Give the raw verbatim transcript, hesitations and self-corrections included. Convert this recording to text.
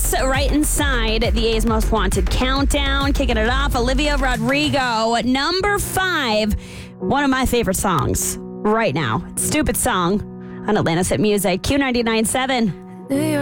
Yes, right inside the A's Most Wanted countdown. Kicking it off, Olivia Rodrigo, number five. One of my favorite songs right now. Stupid Song on Atlanta's Hit Music, Q ninety-nine point seven.